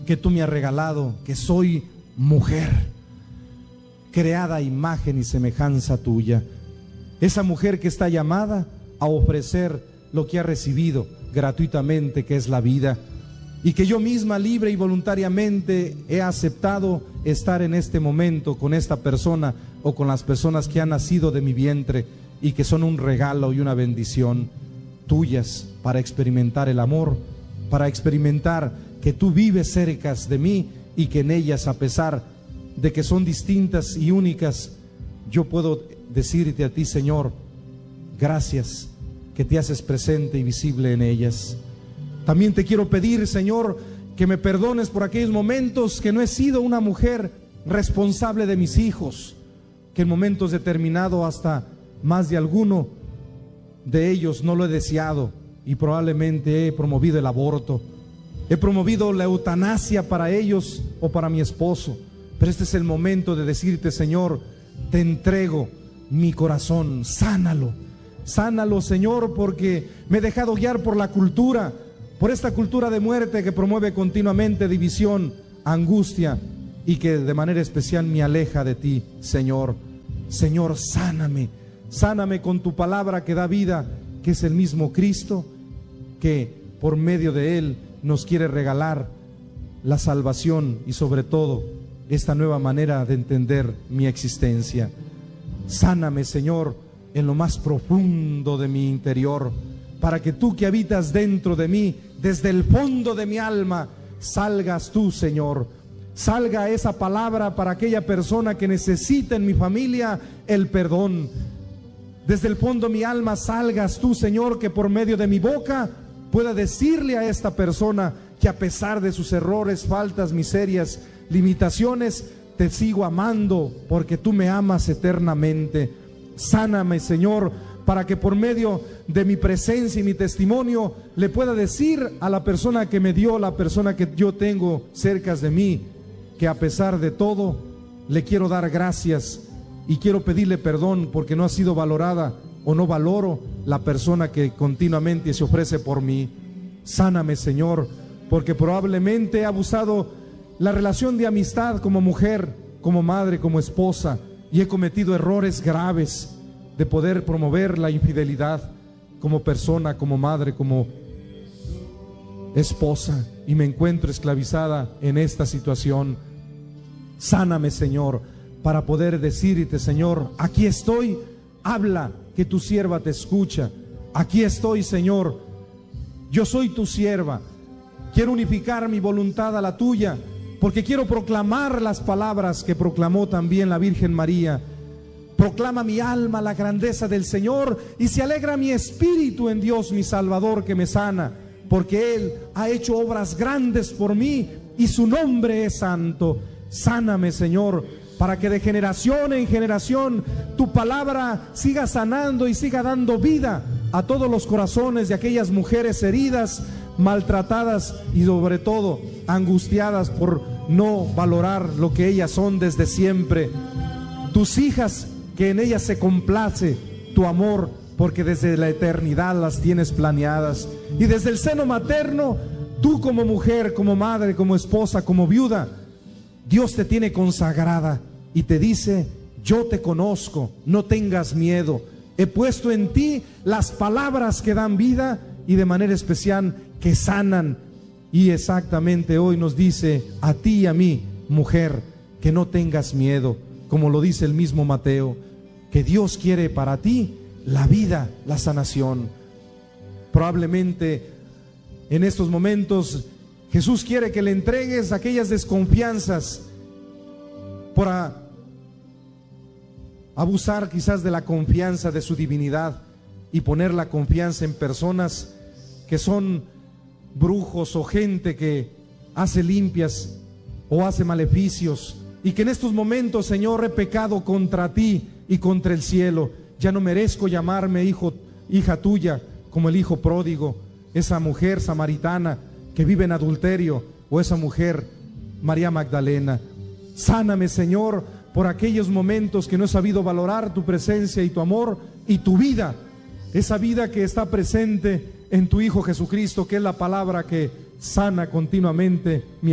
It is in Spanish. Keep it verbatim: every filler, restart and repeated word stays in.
que tú me has regalado, que soy mujer, creada a imagen y semejanza tuya. Esa mujer que está llamada a ofrecer lo que ha recibido gratuitamente, que es la vida, y que yo misma libre y voluntariamente he aceptado estar en este momento con esta persona o con las personas que han nacido de mi vientre y que son un regalo y una bendición tuyas para experimentar el amor, para experimentar que tú vives cerca de mí y que en ellas, a pesar de que son distintas y únicas, yo puedo decirte a ti, Señor, gracias que te haces presente y visible en ellas. También te quiero pedir, Señor, que me perdones por aquellos momentos que no he sido una mujer responsable de mis hijos, que en momentos determinados hasta más de alguno de ellos no lo he deseado y probablemente he promovido el aborto, he promovido la eutanasia para ellos o para mi esposo. Pero este es el momento de decirte, Señor, te entrego mi corazón, sánalo, sánalo, Señor, porque me he dejado guiar por la cultura, por esta cultura de muerte que promueve continuamente división, angustia y que de manera especial me aleja de ti, Señor. Señor, sáname, sáname con tu palabra que da vida, que es el mismo Cristo, que por medio de Él nos quiere regalar la salvación y sobre todo esta nueva manera de entender mi existencia. Sáname, Señor, en lo más profundo de mi interior, para que tú que habitas dentro de mí, desde el fondo de mi alma, salgas tú, Señor. Salga esa palabra para aquella persona que necesita en mi familia el perdón. Desde el fondo de mi alma salgas tú, Señor, que por medio de mi boca pueda decirle a esta persona que a pesar de sus errores, faltas, miserias, limitaciones, te sigo amando porque tú me amas eternamente. Sáname, Señor, para que por medio de mi presencia y mi testimonio le pueda decir a la persona que me dio, la persona que yo tengo cerca de mí, que a pesar de todo le quiero dar gracias y quiero pedirle perdón porque no ha sido valorada o no valoro la persona que continuamente se ofrece por mí. Sáname, Señor, porque probablemente he abusado la relación de amistad como mujer, como madre, como esposa, y he cometido errores graves de poder promover la infidelidad como persona, como madre, como esposa, y me encuentro esclavizada en esta situación. Sáname, Señor, para poder decirte, Señor, aquí estoy, habla, que tu sierva te escucha. Aquí estoy, Señor, yo soy tu sierva, quiero unificar mi voluntad a la tuya, porque quiero proclamar las palabras que proclamó también la Virgen María. Proclama mi alma la grandeza del Señor y se alegra mi espíritu en Dios mi Salvador, que me sana, porque Él ha hecho obras grandes por mí y su nombre es santo. Sáname, Señor, para que de generación en generación tu palabra siga sanando y siga dando vida a todos los corazones de aquellas mujeres heridas, maltratadas y sobre todo angustiadas por no valorar lo que ellas son desde siempre. Tus hijas, que en ellas se complace tu amor, porque desde la eternidad las tienes planeadas. Y desde el seno materno, tú como mujer, como madre, como esposa, como viuda, Dios te tiene consagrada y te dice: yo te conozco, no tengas miedo. He puesto en ti las palabras que dan vida y de manera especial que sanan. Y exactamente hoy nos dice a ti y a mí, mujer, que no tengas miedo, como lo dice el mismo Mateo, que Dios quiere para ti la vida, la sanación. Probablemente en estos momentos Jesús quiere que le entregues aquellas desconfianzas por a, abusar quizás de la confianza de su divinidad y poner la confianza en personas que son brujos o gente que hace limpias o hace maleficios, y que en estos momentos, Señor, he pecado contra ti y contra el cielo. Ya no merezco llamarme hijo, hija tuya, como el hijo pródigo, esa mujer samaritana que vive en adulterio, o esa mujer María Magdalena. Sáname, Señor, por aquellos momentos que no he sabido valorar tu presencia y tu amor y tu vida, esa vida que está presente en tu Hijo Jesucristo, que es la palabra que sana continuamente mi